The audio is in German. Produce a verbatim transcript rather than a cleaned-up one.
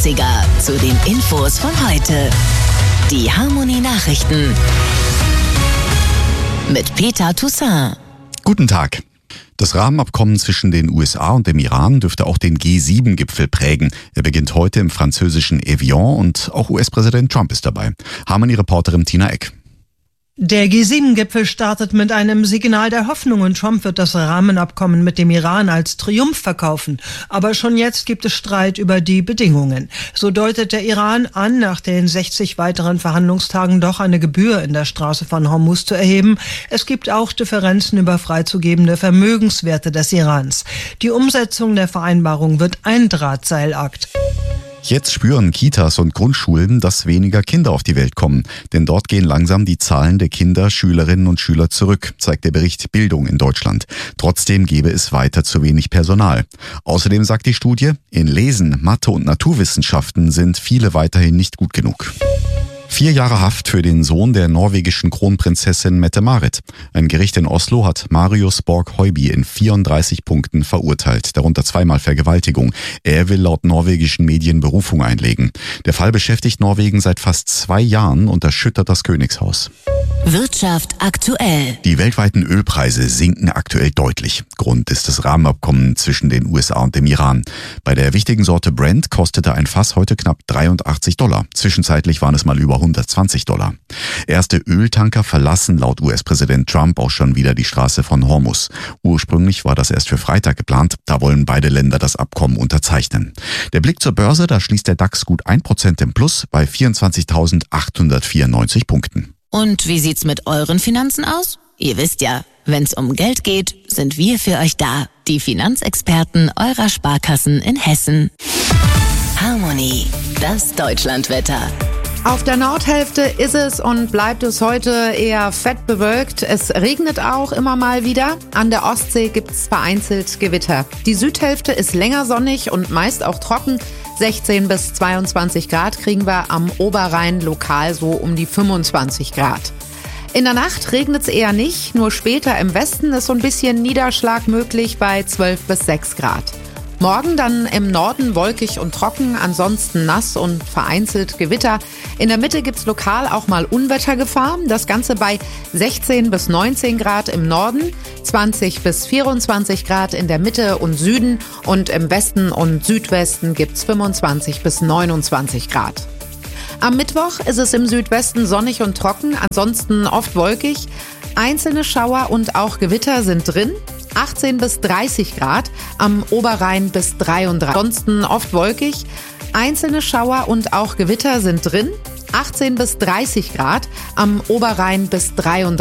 dreißiger zu den Infos von heute. Die Harmony Nachrichten mit Peter Toussaint. Guten Tag. Das Rahmenabkommen zwischen den U S A und dem Iran dürfte auch den G sieben Gipfel prägen. Er beginnt heute im französischen Evian und auch U S-Präsident Trump ist dabei. Harmony-Reporterin Tina Eck. Der G sieben Gipfel startet mit einem Signal der Hoffnung und Trump wird das Rahmenabkommen mit dem Iran als Triumph verkaufen. Aber schon jetzt gibt es Streit über die Bedingungen. So deutet der Iran an, nach den sechzig weiteren Verhandlungstagen doch eine Gebühr in der Straße von Hormuz zu erheben. Es gibt auch Differenzen über freizugebende Vermögenswerte des Irans. Die Umsetzung der Vereinbarung wird ein Drahtseilakt. Jetzt spüren Kitas und Grundschulen, dass weniger Kinder auf die Welt kommen. Denn dort gehen langsam die Zahlen der Kinder, Schülerinnen und Schüler zurück, zeigt der Bericht Bildung in Deutschland. Trotzdem gebe es weiter zu wenig Personal. Außerdem sagt die Studie, in Lesen, Mathe und Naturwissenschaften sind viele weiterhin nicht gut genug. Vier Jahre Haft für den Sohn der norwegischen Kronprinzessin Mette-Marit. Ein Gericht in Oslo hat Marius Borg-Høiby in vierunddreißig Punkten verurteilt, darunter zweimal Vergewaltigung. Er will laut norwegischen Medien Berufung einlegen. Der Fall beschäftigt Norwegen seit fast zwei Jahren und erschüttert das Königshaus. Wirtschaft aktuell. Die weltweiten Ölpreise sinken aktuell deutlich. Grund ist das Rahmenabkommen zwischen den U S A und dem Iran. Bei der wichtigen Sorte Brent kostete ein Fass heute knapp dreiundachtzig Dollar. Zwischenzeitlich waren es mal über hundertzwanzig Dollar. Erste Öltanker verlassen laut U S-Präsident Trump auch schon wieder die Straße von Hormuz. Ursprünglich war das erst für Freitag geplant. Da wollen beide Länder das Abkommen unterzeichnen. Der Blick zur Börse, da schließt der DAX gut ein Prozent im Plus bei vierundzwanzigtausendachthundertvierundneunzig Punkten. Und wie sieht's mit euren Finanzen aus? Ihr wisst ja, wenn's um Geld geht, sind wir für euch da. Die Finanzexperten eurer Sparkassen in Hessen. Harmony, das Deutschlandwetter. Auf der Nordhälfte ist es und bleibt es heute eher fett bewölkt. Es regnet auch immer mal wieder. An der Ostsee gibt es vereinzelt Gewitter. Die Südhälfte ist länger sonnig und meist auch trocken. sechzehn bis zweiundzwanzig Grad kriegen wir am Oberrhein lokal so um die fünfundzwanzig Grad. In der Nacht regnet es eher nicht, nur später im Westen ist so ein bisschen Niederschlag möglich bei zwölf bis sechs Grad. Morgen dann im Norden wolkig und trocken, ansonsten nass und vereinzelt Gewitter. In der Mitte gibt's lokal auch mal Unwettergefahr. Das Ganze bei sechzehn bis neunzehn Grad im Norden, zwanzig bis vierundzwanzig Grad in der Mitte und Süden und im Westen und Südwesten gibt's fünfundzwanzig bis neunundzwanzig Grad. Am Mittwoch ist es im Südwesten sonnig und trocken, ansonsten oft wolkig. Einzelne Schauer und auch Gewitter sind drin. achtzehn bis dreißig Grad, am Oberrhein bis dreiunddreißig. Ansonsten oft wolkig. Einzelne Schauer und auch Gewitter sind drin. achtzehn bis dreißig Grad, am Oberrhein bis dreiunddreißig.